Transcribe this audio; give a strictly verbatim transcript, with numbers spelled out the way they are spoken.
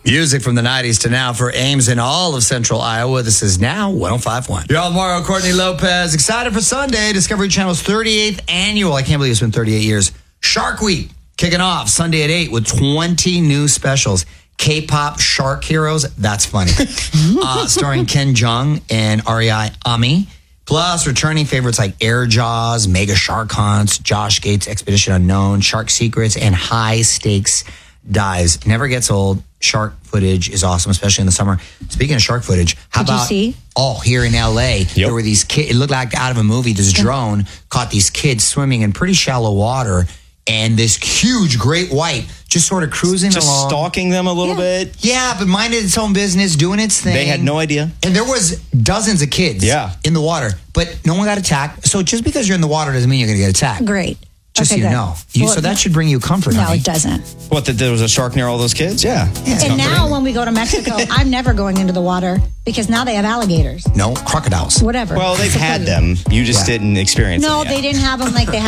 Music from the nineties to now for Ames in all of central Iowa. This is now one oh five point one. You're all Mario Courtney Lopez. Excited for Sunday. Discovery Channel's thirty-eighth annual. I can't believe it's been thirty-eight years. Shark Week kicking off Sunday at eight with twenty new specials. K-pop shark heroes. That's funny. uh, starring Ken Jeong and R E I Ami. Plus, returning favorites like Air Jaws, Mega Shark Hunts, Josh Gates' Expedition Unknown, Shark Secrets, and High Stakes Dives. Never gets old. Shark footage is awesome, especially in the summer. Speaking of shark footage, how Did about you see? Oh, here in L A, yep. There were these kids. It looked like out of a movie. This drone caught these kids swimming in pretty shallow water, and this huge great white just sort of cruising just along, stalking them a little yeah. bit. Yeah, but minded its own business, doing its thing. They had no idea, and there was dozens of kids. Yeah. in the water, but no one got attacked. So just because you're in the water doesn't mean you're going to get attacked. Great. Just okay, so you good. know. You, well, so that should bring you comfort. No, honey. it doesn't. What, that there was a shark near all those kids? Yeah. yeah and now when we go to Mexico, I'm never going into the water because now they have alligators. No, crocodiles. Whatever. Well, they've So had funny. them. You just Yeah. didn't experience No, them yet. they didn't have them like they have